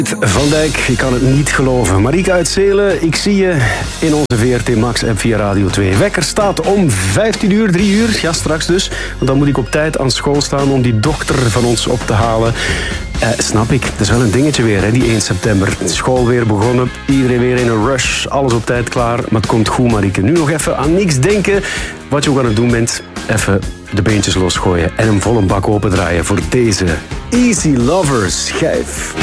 Van Dijk, ik kan het niet geloven. Marieke uit Zelen, ik zie je in onze VRT Max-app via Radio 2. Wekker staat om 15 uur, 3 uur. Ja, straks dus. Want dan moet ik op tijd aan school staan om die dokter van ons op te halen. Snap ik. Dat is wel een dingetje weer, hè, die 1 september. School weer begonnen, iedereen weer in een rush. Alles op tijd klaar, maar het komt goed, Marieke. Nu nog even aan niks denken. Wat je ook aan het doen bent, even de beentjes losgooien en een volle bak opendraaien voor deze Easy Lovers schijf.